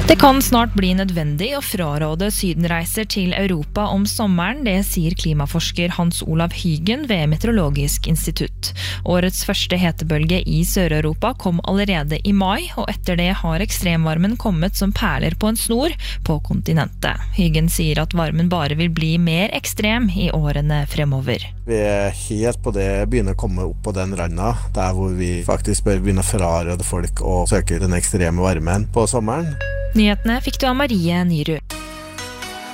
Det kan snart bli nødvendig å fraråde sydenreiser til Europa om sommeren, det sier klimaforsker Hans Olav Hygen ved Meteorologisk institutt. Årets første hetebølge i Sør-Europa kom allerede i mai, og etter det har ekstremvarmen kommet som perler på en snor på kontinentet. Hygen sier at varmen bare vil bli mer ekstrem i årene fremover. Vi helt på det, begynner å komme opp på den randa, der hvor vi faktisk bør begynne å fraråde folk å søke den ekstreme varmen på sommeren. Nyhetene fikk du av Marie Nyrud.